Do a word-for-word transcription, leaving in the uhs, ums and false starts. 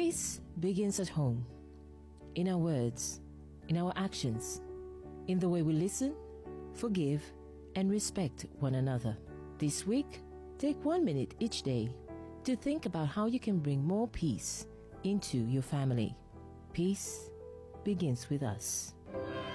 Peace begins at home, in our words, in our actions, in the way we listen, forgive, and respect one another. This week, take one minute each day to think about how you can bring more peace into your family. Peace begins with us.